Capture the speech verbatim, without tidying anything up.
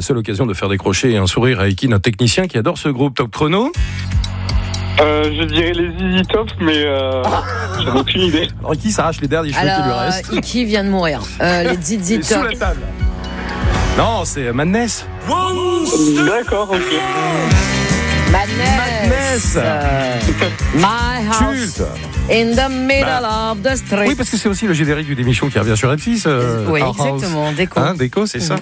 seule occasion de faire décrocher un sourire à Iki, notre technicien qui adore ce groupe. Top chrono. Euh, je dirais les Z Z Top, mais euh, j'en ai aucune idée. Alors Iki s'arrache les derniers cheveux qui lui Alors, restent. Iki vient de mourir. Euh, les Z Z Sous Top. la table. Non, c'est Madness. D'accord, ok. Madness. Madness. Euh, My house Culte. in the middle Bah. of the street. Oui, parce que c'est aussi le générique d'une émission qui revient sur M six. Euh, oui, Our House. exactement. Déco. Hein, Déco, c'est ça.